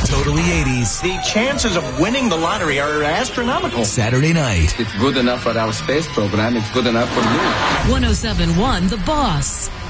Totally 80s. The chances of winning the lottery are astronomical. Saturday night. It's good enough for our space program. It's good enough for me. 107.1 The Boss.